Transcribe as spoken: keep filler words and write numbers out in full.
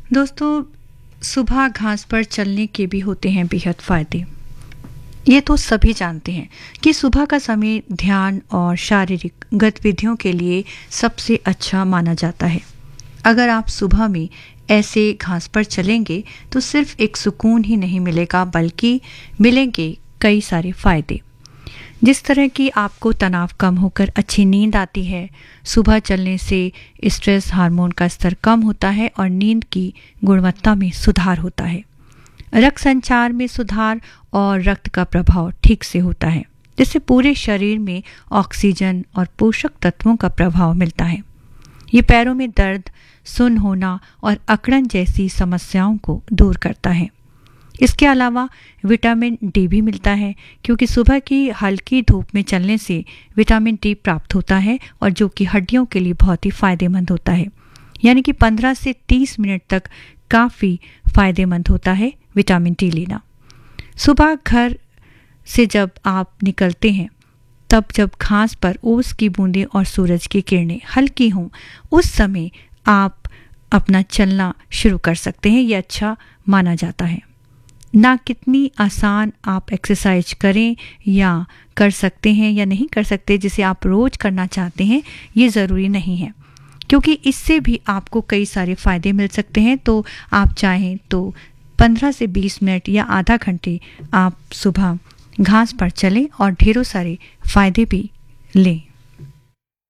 दोस्तों, सुबह घास पर चलने के भी होते हैं बेहद फ़ायदे। ये तो सभी जानते हैं कि सुबह का समय ध्यान और शारीरिक गतिविधियों के लिए सबसे अच्छा माना जाता है। अगर आप सुबह में ऐसे घास पर चलेंगे तो सिर्फ एक सुकून ही नहीं मिलेगा, बल्कि मिलेंगे कई सारे फ़ायदे। जिस तरह कि आपको तनाव कम होकर अच्छी नींद आती है, सुबह चलने से स्ट्रेस हार्मोन का स्तर कम होता है और नींद की गुणवत्ता में सुधार होता है। रक्त संचार में सुधार और रक्त का प्रभाव ठीक से होता है, जिससे पूरे शरीर में ऑक्सीजन और पोषक तत्वों का प्रभाव मिलता है। ये पैरों में दर्द, सुन्न होना और अकड़न जैसी समस्याओं को दूर करता है। इसके अलावा विटामिन डी भी मिलता है, क्योंकि सुबह की हल्की धूप में चलने से विटामिन डी प्राप्त होता है और जो कि हड्डियों के लिए बहुत ही फायदेमंद होता है। यानी कि पंद्रह से तीस मिनट तक काफ़ी फायदेमंद होता है विटामिन डी लेना। सुबह घर से जब आप निकलते हैं, तब जब घास पर ओस की बूंदें और सूरज की किरणें हल्की हों, उस समय आप अपना चलना शुरू कर सकते हैं। ये अच्छा माना जाता है। ना कितनी आसान आप एक्सरसाइज करें या कर सकते हैं या नहीं कर सकते, जिसे आप रोज़ करना चाहते हैं, ये ज़रूरी नहीं है, क्योंकि इससे भी आपको कई सारे फ़ायदे मिल सकते हैं। तो आप चाहें तो पंद्रह से बीस मिनट या आधा घंटे आप सुबह घास पर चलें और ढेरों सारे फ़ायदे भी लें।